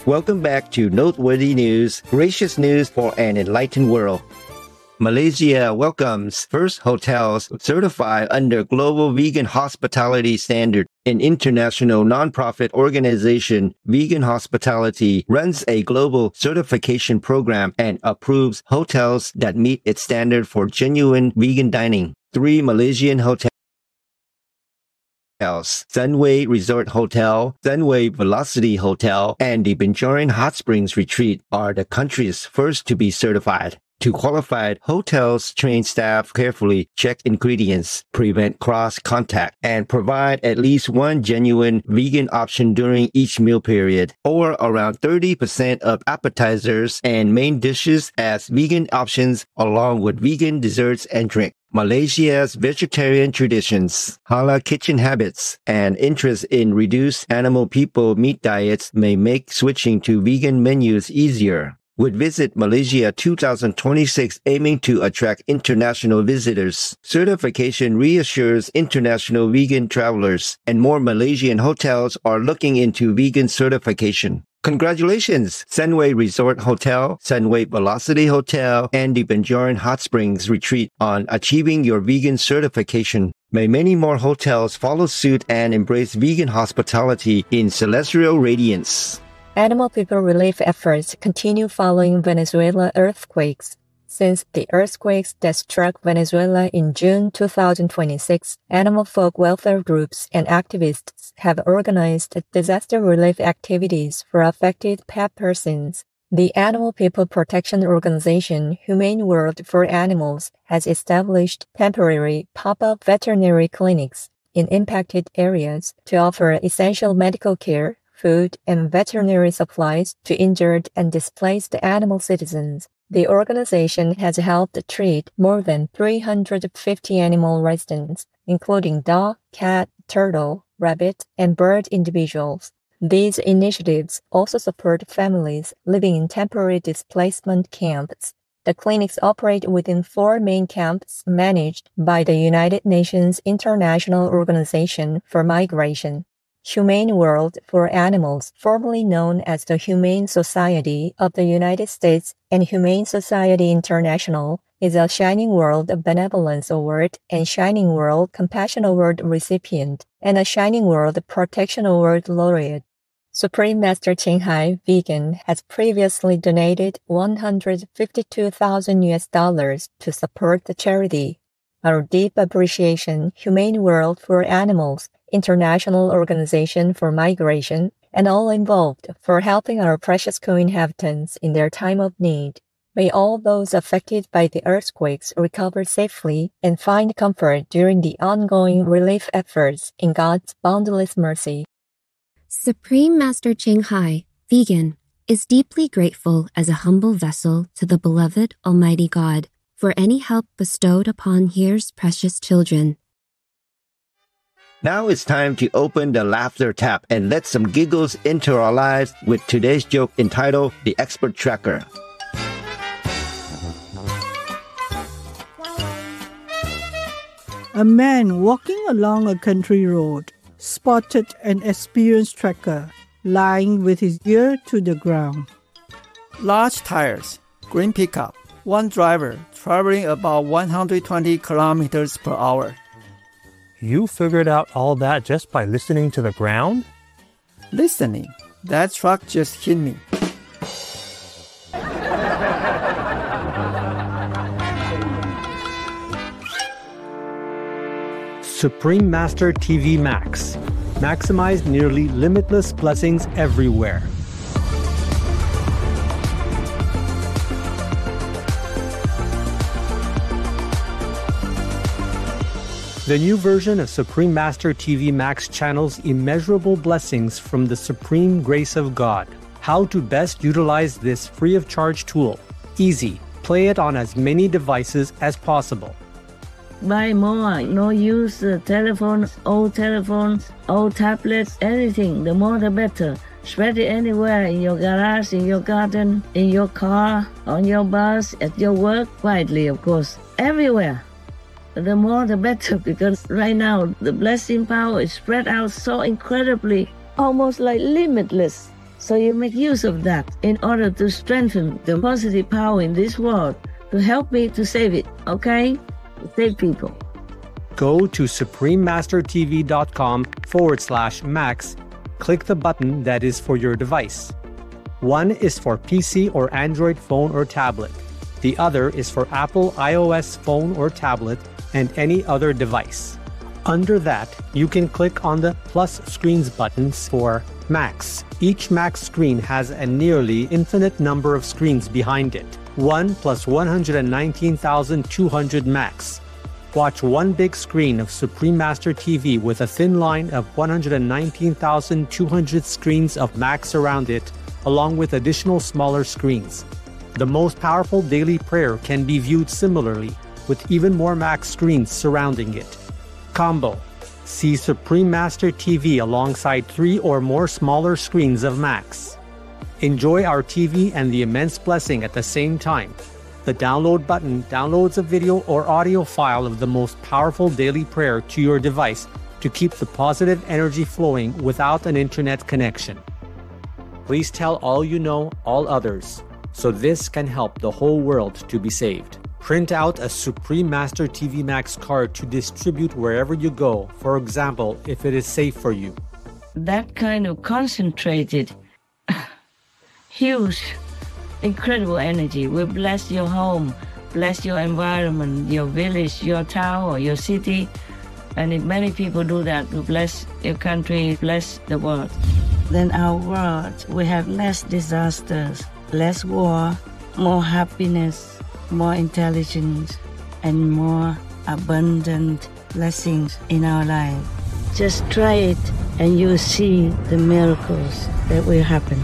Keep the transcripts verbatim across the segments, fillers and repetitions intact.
Welcome back to Noteworthy News, gracious news for an enlightened world. Malaysia welcomes first hotels certified under Global Vegan Hospitality Standard. An international nonprofit organization, Vegan Hospitality, runs a global certification program and approves hotels that meet its standard for genuine vegan dining. Three Malaysian hotels, Sunway Resort Hotel, Sunway Velocity Hotel, and the Benjorin Hot Springs Retreat, are the country's first to be certified. To qualify, hotels train staff carefully, check ingredients, prevent cross-contact, and provide at least one genuine vegan option during each meal period, or around thirty percent of appetizers and main dishes as vegan options, along with vegan desserts and drink. Malaysia's vegetarian traditions, halal kitchen habits, and interest in reduced animal people meat diets may make switching to vegan menus easier. With Visit Malaysia two thousand twenty-six aiming to attract international visitors, certification reassures international vegan travelers, and more Malaysian hotels are looking into vegan certification. Congratulations, Sunway Resort Hotel, Sunway Velocity Hotel, and the Benjorin Hot Springs Retreat on achieving your vegan certification. May many more hotels follow suit and embrace vegan hospitality in celestial radiance. Animal people relief efforts continue following Venezuela earthquakes. Since the earthquakes that struck Venezuela in June two thousand twenty-six, animal folk welfare groups and activists have organized disaster relief activities for affected pet persons. The Animal People Protection Organization Humane World for Animals has established temporary pop-up veterinary clinics in impacted areas to offer essential medical care, food, and veterinary supplies to injured and displaced animal citizens. The organization has helped treat more than three hundred fifty animal residents, including dog, cat, turtle, rabbit, and bird individuals. These initiatives also support families living in temporary displacement camps. The clinics operate within four main camps managed by the United Nations International Organization for Migration. Humane World for Animals, formerly known as the Humane Society of the United States and Humane Society International, is a Shining World Benevolence Award and Shining World Compassion Award recipient, and a Shining World Protection Award laureate. Supreme Master Ching Hai Vegan has previously donated one hundred fifty-two thousand U S dollars to support the charity. Our deep appreciation, Humane World for Animals, International Organization for Migration, and all involved for helping our precious co-inhabitants in their time of need. May all those affected by the earthquakes recover safely and find comfort during the ongoing relief efforts in God's boundless mercy. Supreme Master Ching Hai, Vegan, is deeply grateful as a humble vessel to the beloved Almighty God for any help bestowed upon His precious children. Now it's time to open the laughter tap and let some giggles into our lives with today's joke entitled The Expert Tracker. A man walking along a country road spotted an experienced tracker lying with his ear to the ground. Large tires, green pickup, one driver traveling about one hundred twenty kilometers per hour. You figured out all that just by listening to the ground? Listening? That truck just hit me. Supreme Master T V Max. Maximize nearly limitless blessings everywhere. The new version of Supreme Master T V Max channels immeasurable blessings from the supreme grace of God. How to best utilize this free of charge tool. Easy. Play it on as many devices as possible. Buy more, no use uh, telephone, old telephone, old tablets, anything, the more the better. Spread it anywhere, in your garage, in your garden, in your car, on your bus, at your work, quietly of course, everywhere. The more the better, because right now the blessing power is spread out so incredibly, almost like limitless. So you make use of that in order to strengthen the positive power in this world, to help me to save it, okay? To save people. Go to suprememastertv.com forward slash max. Click the button that is for your device. One is for P C or Android phone or tablet. The other is for Apple iOS phone or tablet and any other device. Under that, you can click on the plus screens buttons for Macs. Each Mac screen has a nearly infinite number of screens behind it. one plus one hundred nineteen thousand two hundred Macs. Watch one big screen of Supreme Master T V with a thin line of one hundred nineteen thousand two hundred screens of Macs around it, along with additional smaller screens. The most powerful daily prayer can be viewed similarly, with even more Mac screens surrounding it. Combo. See Supreme Master T V alongside three or more smaller screens of Macs. Enjoy our T V and the immense blessing at the same time. The download button downloads a video or audio file of the most powerful daily prayer to your device to keep the positive energy flowing without an internet connection. Please tell all you know, all others, so this can help the whole world to be saved. Print out a Supreme Master T V Max card to distribute wherever you go, for example, if it is safe for you. That kind of concentrated, huge, incredible energy will bless your home, bless your environment, your village, your town, or your city. And if many people do that, to bless your country, bless the world, then our world will have less disasters, less war, more happiness, more intelligence, and more abundant blessings in our life. Just try it and you'll see the miracles that will happen.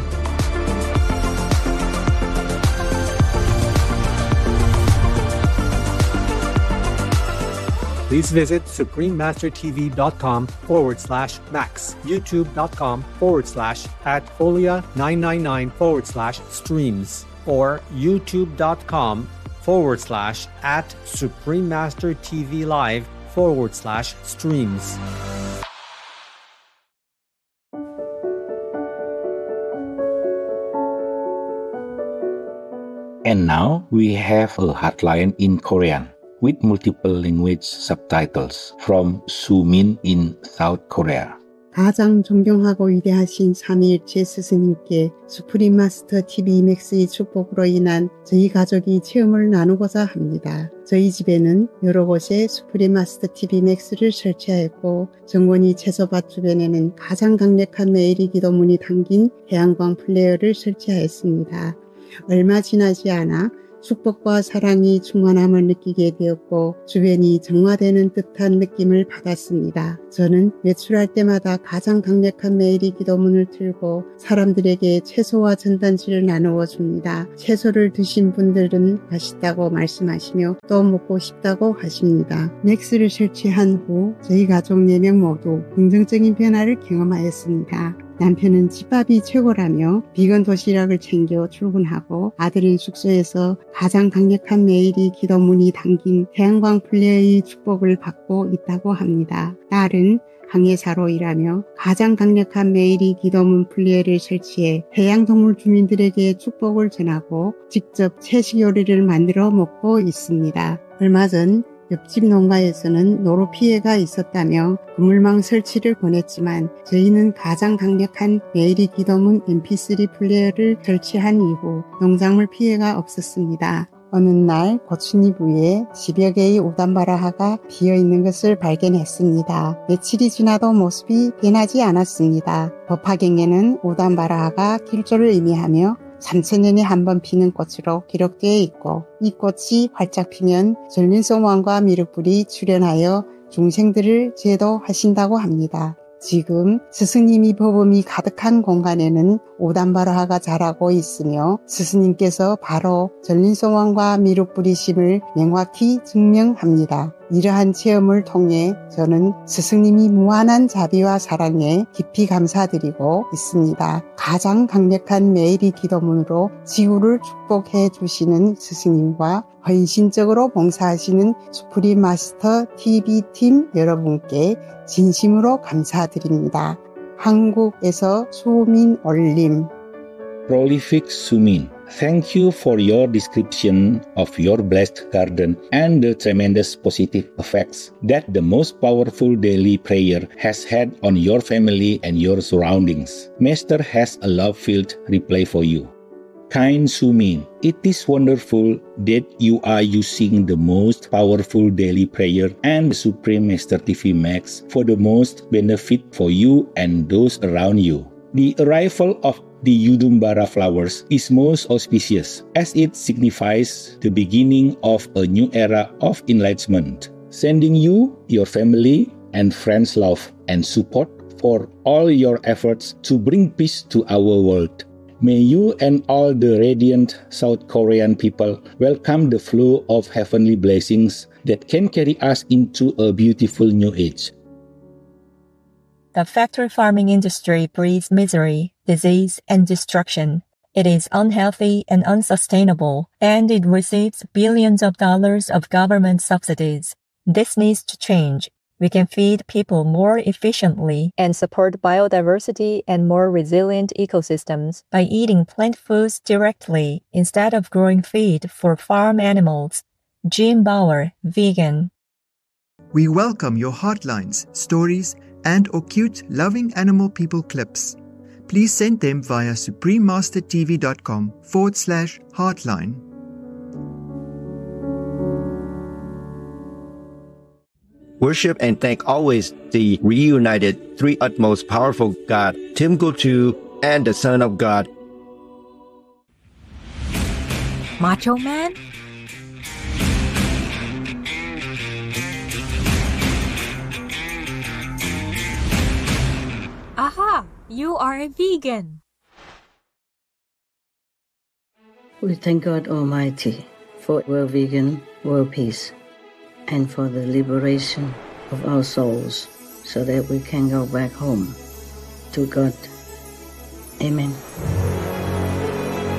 Please visit suprememastertv.com forward slash max, youtube.com forward slash at folia999 forward slash streams, or youtube.com forward slash at suprememastertv live forward slash streams. And now we have a hotline in Korean with multiple language subtitles from Sumin in South Korea. 가장 존경하고 위대하신 삼위일체 스승님께 수프림 마스터 티비 맥스의 축복으로 인한 저희 가족이 체험을 나누고자 합니다. 저희 집에는 여러 곳에 수프림 마스터 티비 맥스를 설치하였고 정원이 채소밭 주변에는 가장 강력한 메이리 기도문이 담긴 태양광 플레이어를 설치하였습니다. 얼마 지나지 않아 축복과 사랑이 충만함을 느끼게 되었고 주변이 정화되는 듯한 느낌을 받았습니다. 저는 외출할 때마다 가장 강력한 메이리 기도문을 틀고 사람들에게 채소와 전단지를 나누어 줍니다. 채소를 드신 분들은 맛있다고 말씀하시며 또 먹고 싶다고 하십니다. 맥스를 설치한 후 저희 가족 네 명 모두 긍정적인 변화를 경험하였습니다. 남편은 집밥이 최고라며 비건 도시락을 챙겨 출근하고 아들은 숙소에서 가장 강력한 메이리 기도문이 담긴 태양광 플레이어의 축복을 받고 있다고 합니다. 딸은 항해사로 일하며 가장 강력한 메이리 기도문 플레이어를 설치해 해양동물 주민들에게 축복을 전하고 직접 채식 요리를 만들어 먹고 있습니다. 얼마 전 옆집 농가에서는 노루 피해가 있었다며 그물망 설치를 권했지만 저희는 가장 강력한 메이리 기도문 엠피쓰리 플레이어를 설치한 이후 농작물 피해가 없었습니다. 어느 날 고추잎 위에 십여 개의 오단바라하가 피어있는 것을 발견했습니다. 며칠이 지나도 모습이 변하지 않았습니다. 법화경에는 오단바라하가 길조를 의미하며 삼천 년에 한 번 피는 꽃으로 기록되어 있고 이 꽃이 활짝 피면 전린성 왕과 미륵불이 출현하여 중생들을 제도하신다고 합니다. 지금 스승님이 법음이 가득한 공간에는 오단바라하가 자라고 있으며 스승님께서 바로 전린성 왕과 미륵불이심을 명확히 증명합니다. 이러한 체험을 통해 저는 스승님이 무한한 자비와 사랑에 깊이 감사드리고 있습니다. 가장 강력한 메이리 기도문으로 지구를 축복해 주시는 스승님과 헌신적으로 봉사하시는 수프림 마스터 티비팀 여러분께 진심으로 감사드립니다. 한국에서 수민 올림 Prolific Sumin, thank you for your description of your blessed garden and the tremendous positive effects that the most powerful daily prayer has had on your family and your surroundings. Master has a love-filled reply for you. Kind Sumin, it is wonderful that you are using the most powerful daily prayer and the Supreme Master T V Max for the most benefit for you and those around you. The arrival of the Yudumbara flowers is most auspicious, as it signifies the beginning of a new era of enlightenment, sending you, your family, and friends love and support for all your efforts to bring peace to our world. May you and all the radiant South Korean people welcome the flow of heavenly blessings that can carry us into a beautiful new age. The factory farming industry breeds misery, disease, and destruction. It is unhealthy and unsustainable, and it receives billions of dollars of government subsidies. This needs to change. We can feed people more efficiently and support biodiversity and more resilient ecosystems by eating plant foods directly instead of growing feed for farm animals. Jim Bauer, vegan. We welcome your hotlines, stories, and or cute loving animal people clips. Please send them via suprememastertv.com forward slash hotline. Worship and thank always the reunited three utmost powerful God, Tim Gotu, and the Son of God. Macho Man? Aha! You are a vegan. We thank God Almighty for world vegan, world peace, and for the liberation of our souls so that we can go back home to God. Amen.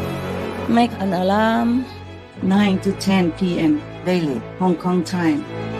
Make an alarm nine to ten p.m. daily, Hong Kong time.